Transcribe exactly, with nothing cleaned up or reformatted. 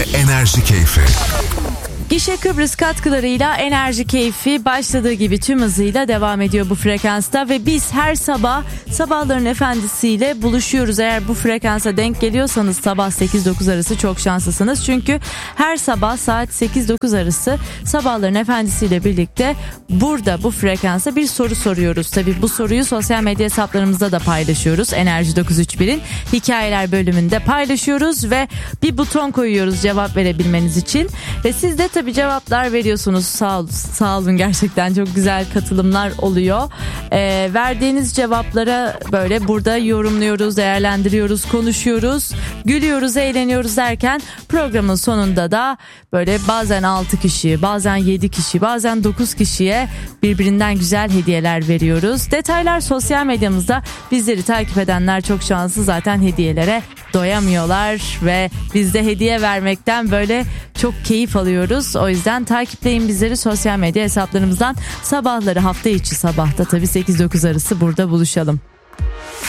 Enerji Keyfi. Gişe Kıbrıs katkılarıyla Enerji Keyfi başladığı gibi tüm hızıyla devam ediyor bu frekansta ve biz her sabah Sabahların Efendisi'yle buluşuyoruz. Eğer bu frekansa denk geliyorsanız sabah sekiz dokuz arası çok şanslısınız. Çünkü her sabah saat sekiz dokuz arası Sabahların Efendisi'yle birlikte burada bu frekansa bir soru soruyoruz. Tabii bu soruyu sosyal medya hesaplarımızda da paylaşıyoruz. Enerji dokuz üç bir'in hikayeler bölümünde paylaşıyoruz ve bir buton koyuyoruz cevap verebilmeniz için. Ve siz de tabii cevaplar veriyorsunuz. Sağ, ol, sağ olun, gerçekten çok güzel katılımlar oluyor. Ee, verdiğiniz cevaplara böyle burada yorumluyoruz, değerlendiriyoruz, konuşuyoruz, gülüyoruz, eğleniyoruz derken programın sonunda da böyle bazen altı kişi, bazen yedi kişi, bazen dokuz kişiye birbirinden güzel hediyeler veriyoruz. Detaylar sosyal medyamızda. Bizleri takip edenler çok şanslı, zaten hediyelere doyamıyorlar ve biz de hediye vermekten böyle çok keyif alıyoruz. O yüzden takipleyin bizleri sosyal medya hesaplarımızdan. Sabahları hafta içi sabahta tabii sekiz dokuz arası burada buluşalım.